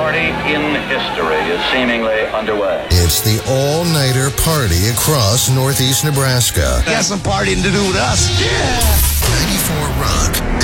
party in history is seemingly underway. It's the all-nighter party across northeast Nebraska. Got some partying to do with us. Yeah! 94 Rock.